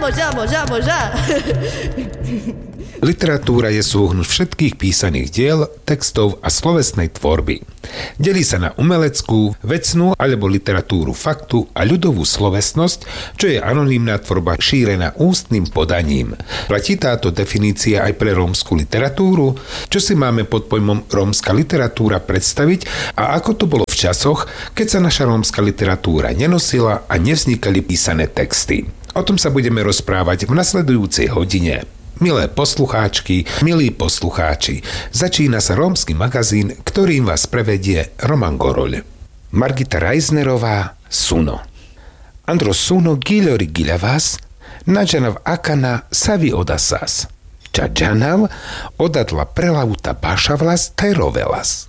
Literatúra je súhrn všetkých písaných diel, textov a slovesnej tvorby. Delí sa na umeleckú, vecnú alebo literatúru faktu a ľudovú slovesnosť, čo je anonymná tvorba šírená ústnym podaním. Platí táto definícia aj pre rómsku literatúru? Čo si máme pod pojmom rómska literatúra predstaviť a ako to bolo v časoch, keď sa naša rómska literatúra nenosila a nevznikali písané texty? O tom sa budeme rozprávať v nasledujúcej hodine. Milé poslucháčky, milí poslucháči, začína sa rómsky magazín, ktorým vás prevedie Roman Goroľ. Margita Reisnerová, Suno. Andro Suno Giľori Giľavás, Nadžanav Akana Savi Odasás. Čadžanav Odatla Prelauta Bašavlas Tajrovelas.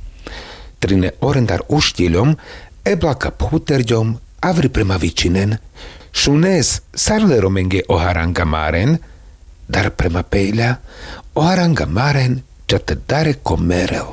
Trine Orendar Uštiľom, Eblaka Puterďom, Avri Premavičinen, Šunés Sarleromenge Oharanga Máren, Dar prema pejľa, oharanga maren, čate dare komerel.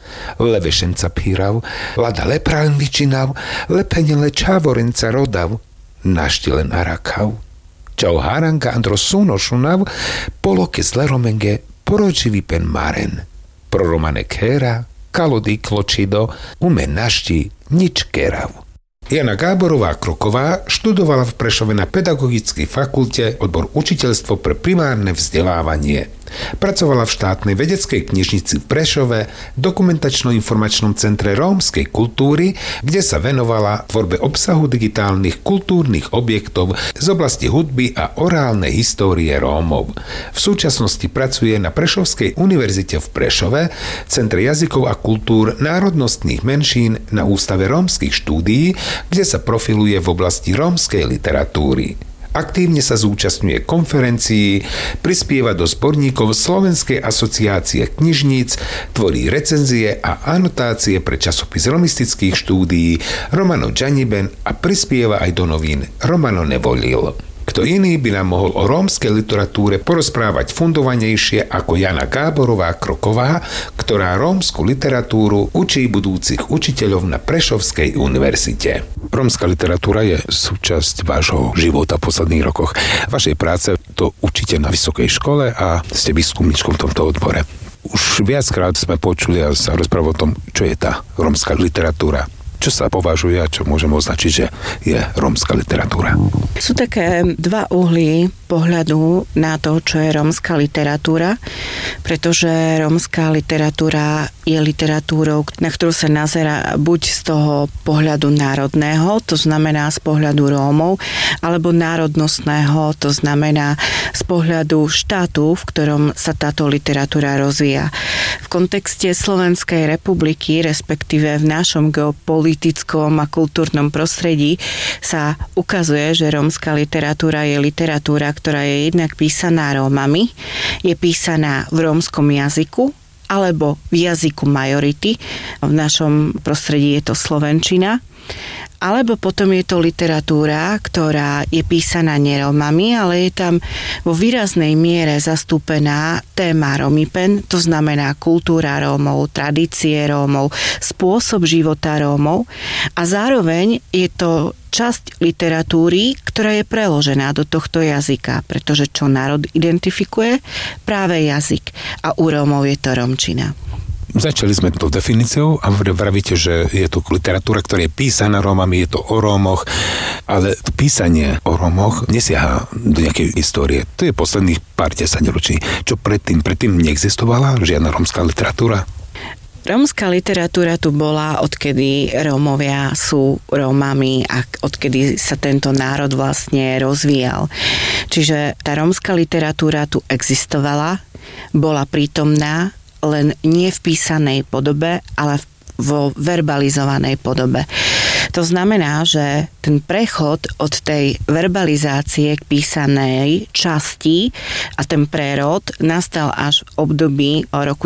Levešenca pírav, lada leprán vyčinav, lepenele čavorenca rodav, naštilen arakav. Čau haranga andro suno šunav, poloke zleromenge, poročivi pen maren. Proromane kéra, kalody kločido, ume našti nič kerav. Jana Gáborová-Kroková študovala v Prešove na Pedagogickej fakulte odbor učiteľstvo pre primárne vzdelávanie. Pracovala v štátnej vedeckej knižnici v Prešove, dokumentačno-informačnom centre rómskej kultúry, kde sa venovala tvorbe obsahu digitálnych kultúrnych objektov z oblasti hudby a orálnej histórie Rómov. V súčasnosti pracuje na Prešovskej univerzite v Prešove, Centre jazykov a kultúr národnostných menšín na Ústave rómskych štúdií, kde sa profiluje v oblasti rómskej literatúry. Aktívne sa zúčastňuje konferencií, prispieva do zborníkov Slovenskej asociácie knižníc, tvorí recenzie a anotácie pre časopis romistických štúdií Romano Džaniben a prispieva aj do novín Romano Nevolil. Kto iný by nám mohol o rómskej literatúre porozprávať fundovanejšie ako Jana Gáborová-Kroková, ktorá rómsku literatúru učí budúcich učiteľov na Prešovskej univerzite. Rómska literatúra je súčasť vášho života v posledných rokoch. Vašej práce to učíte na vysokej škole a ste výskumníčkom v tomto odbore. Už viackrát sme počuli a sa rozprávali o tom, čo je tá rómska literatúra. Čo sa považuje a čo môžeme označiť, že je rómska literatúra? Sú také dva uhly pohľadu na to, čo je rómska literatúra, pretože rómska literatúra je literatúrou, na ktorú sa nazerá buď z toho pohľadu národného, to znamená z pohľadu Rómov, alebo národnostného, to znamená z pohľadu štátu, v ktorom sa táto literatúra rozvíja. V kontexte Slovenskej republiky, respektíve v našom geopolitickom a kultúrnom prostredí sa ukazuje, že rómska literatúra je literatúra, ktorá je jednak písaná Rómami, je písaná v rómskom jazyku alebo v jazyku majority. V našom prostredí je to slovenčina. Alebo potom je to literatúra, ktorá je písaná nerómami, ale je tam vo výraznej miere zastúpená téma Romipen, to znamená kultúra Rómov, tradície Rómov, spôsob života Rómov a zároveň je to časť literatúry, ktorá je preložená do tohto jazyka, pretože čo národ identifikuje? Práve jazyk. A u Rómov je to rómčina. Začali sme tou definíciou a vravíte, že je to literatúra, ktorá je písaná Rómami, je to o Rómoch, ale písanie o Rómoch nesiaha do nejakej histórie. To je posledných pár desaťročí. Čo predtým neexistovala žiadna rómska literatúra? Rómska literatúra tu bola, odkedy Rómovia sú Rómami a odkedy sa tento národ vlastne rozvíjal. Čiže tá rómska literatúra tu existovala, bola prítomná, len nie v písanej podobe, ale vo verbalizovanej podobe. To znamená, že ten prechod od tej verbalizácie k písanej časti a ten prerod nastal až v období roku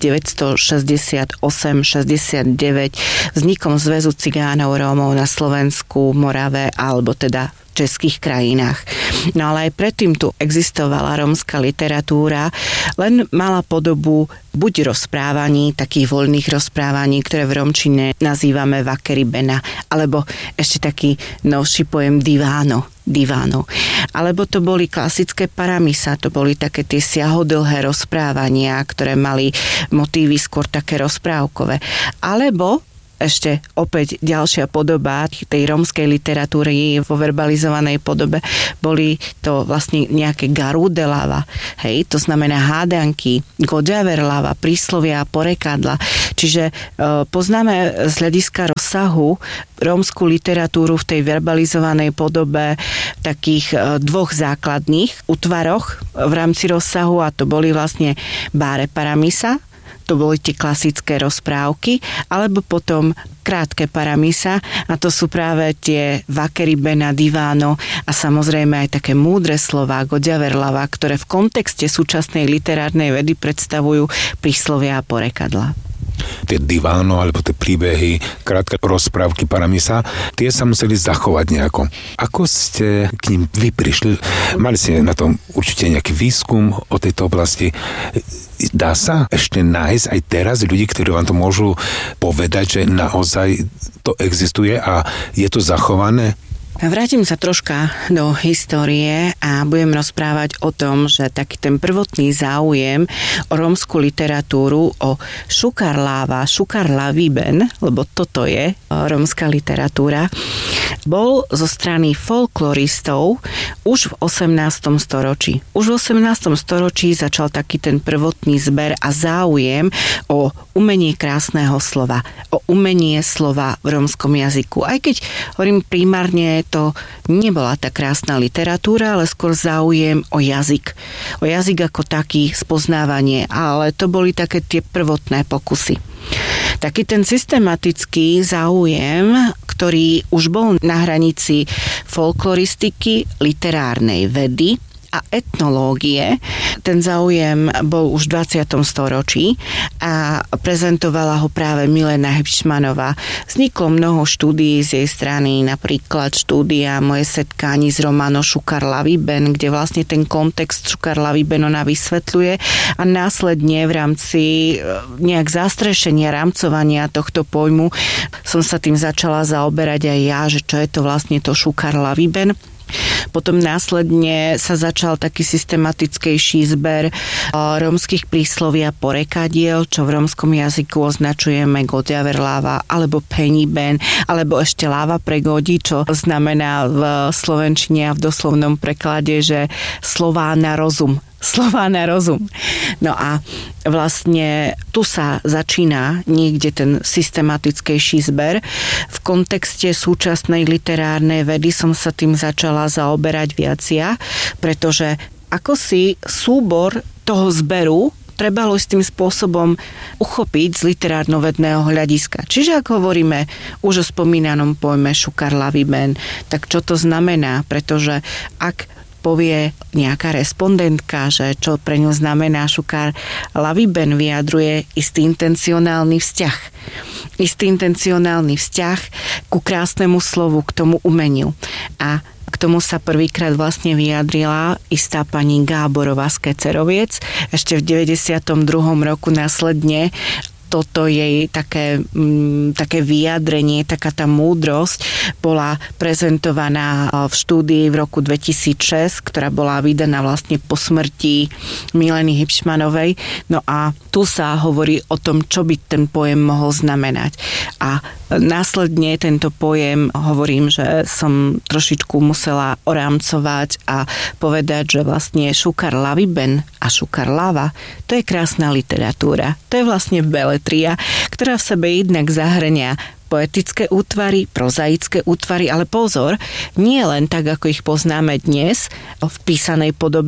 1968-69 vznikom Zväzu cigánov Rómov na Slovensku, Morave alebo teda v českých krajinách. No ale aj predtým tu existovala rómska literatúra, len mala podobu buď rozprávaní, takých voľných rozprávaní, ktoré v rómčine nazývame vakeribena, alebo ešte taký novší pojem diváno. Alebo to boli klasické paramisa, to boli také tie siahodlhé rozprávania, ktoré mali motívy skôr také rozprávkové. Alebo ešte opäť ďalšia podoba tej rómskej literatúry vo verbalizovanej podobe boli to vlastne nejaké garudelava, hej, to znamená hádanky, godjaverlava, príslovia a porekadla. Čiže poznáme z hľadiska rozsahu rómsku literatúru v tej verbalizovanej podobe v takých dvoch základných útvaroch v rámci rozsahu, a to boli vlastne báre paramisa, to boli tie klasické rozprávky, alebo potom krátke paramisa, a to sú práve tie vakeribena, diváno a samozrejme aj také múdre slová, godjaverlava, ktoré v kontexte súčasnej literárnej vedy predstavujú príslovia a porekadla. Tie diváno alebo tie príbehy, krátke rozprávky paramisa, tie sa museli zachovať nejako. Ako ste k ním vy prišli? Mali ste na tom určite nejaký výskum o tejto oblasti. Dá sa ešte nájsť aj teraz ľudí, ktorí vám to môžu povedať, že naozaj to existuje a je to zachované? Vrátim sa troška do histórie a budem rozprávať o tom, že taký ten prvotný záujem o rómsku literatúru, o šukarlaviben, lebo toto je rómska literatúra, bol zo strany folkloristov už v 18. storočí. Už v 18. storočí začal taký ten prvotný zber a záujem o umenie krásneho slova, o umenie slova v rómskom jazyku. Aj keď hovorím primárne, to nebola tá krásna literatúra, ale skôr záujem o jazyk. O jazyk ako taký, spoznávanie, ale to boli také tie prvotné pokusy. Taký ten systematický záujem, ktorý už bol na hranici folkloristiky, literárnej vedy a etnológie. Ten záujem bol už v 20. storočí a prezentovala ho práve Milena Hebšmanová. Vzniklo mnoho štúdií z jej strany, napríklad štúdia Moje setkání s Romano Šukarlaviben, kde vlastne ten kontext Šukarlaviben ona vysvetľuje, a následne v rámci nejak zastrešenia, rámcovania tohto pojmu som sa tým začala zaoberať aj ja, že čo je to vlastne to Šukarlaviben. Potom následne sa začal taký systematickejší zber rómskych prísloví a porekadiel, čo v rómskom jazyku označujeme godjaverlava alebo peniben, alebo ešte láva pre godi, čo znamená v slovenčine a v doslovnom preklade, že slová na rozum. No a vlastne tu sa začína niekde ten systematickejší zber. V kontexte súčasnej literárnej vedy som sa tým začala zaoberať viac ja, pretože ako si súbor toho zberu trebalo s tým spôsobom uchopiť z literárno-vedného hľadiska. Čiže ak hovoríme už o spomínanom pojme Šukarlaviben, tak čo to znamená? Pretože ak povie nejaká respondentka, že čo pre ňu znamená Šukarlaviben, vyjadruje istý intencionálny vzťah. Istý intencionálny vzťah ku krásnemu slovu, k tomu umeniu. A k tomu sa prvýkrát vlastne vyjadrila istá pani Gáborová z Keceroviec. Ešte v 92. roku následne toto jej také vyjadrenie, taká tá múdrosť bola prezentovaná v štúdii v roku 2006, ktorá bola vydaná vlastne po smrti Mileny Hebšmanovej. No a tu sa hovorí o tom, čo by ten pojem mohol znamenať. A následne tento pojem, hovorím, že som trošičku musela orámcovať a povedať, že vlastne Šukarlaviben a Šukarlava, to je krásna literatúra. To je vlastne beletria, ktorá v sebe jednak zahrania poetické útvary, prozaické útvary, ale pozor, nie len tak, ako ich poznáme dnes v písanej podobe,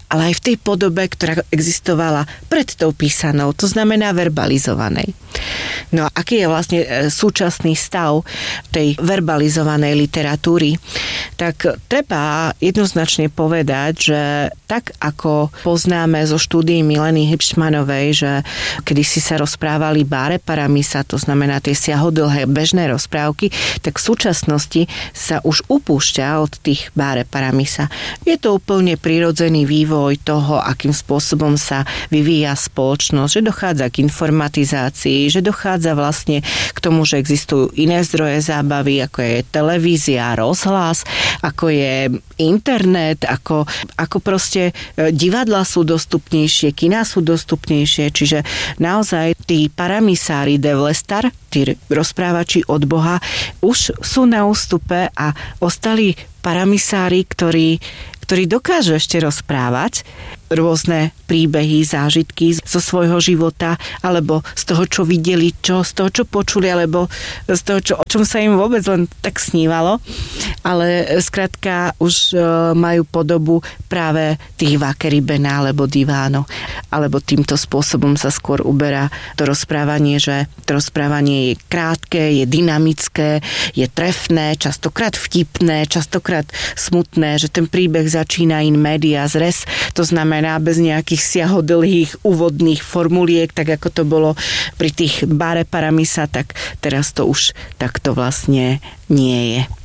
ale aj v tej podobe, ktorá existovala pred tou písanou, to znamená verbalizovanej. No a aký je vlastne súčasný stav tej verbalizovanej literatúry, tak treba jednoznačne povedať, že tak ako poznáme zo štúdií Mileny Hipšmanovej, že kedysi sa rozprávali báre paramisa, to znamená tie siahodlhé bežné rozprávky, tak v súčasnosti sa už upúšťa od tých báre paramisa. Je to úplne prirodzený vývoj toho, akým spôsobom sa vyvíja spoločnosť, že dochádza k informatizácii, že dochádza vlastne k tomu, že existujú iné zdroje zábavy, ako je televízia, rozhlas, ako je internet, ako proste divadlá sú dostupnejšie, kiná sú dostupnejšie, čiže naozaj tí paramisári de Vlestar, tí rozprávači od Boha, už sú na ústupe a ostali paramisári, ktorí dokážu ešte rozprávať rôzne príbehy, zážitky zo svojho života, alebo z toho, čo videli, z toho, čo počuli, alebo z toho, o čom sa im vôbec len tak snívalo. Ale skrátka už majú podobu práve tých Vakeribena alebo Diváno. Alebo týmto spôsobom sa skôr uberá to rozprávanie, že to rozprávanie je krátke, je dynamické, je trefné, častokrát vtipné, častokrát smutné, že ten príbeh začína in medias res, to znamená bez nejakých siahodlhých úvodných formuliek, tak ako to bolo pri tých báre paramisa, tak teraz to už takto vlastne nie je.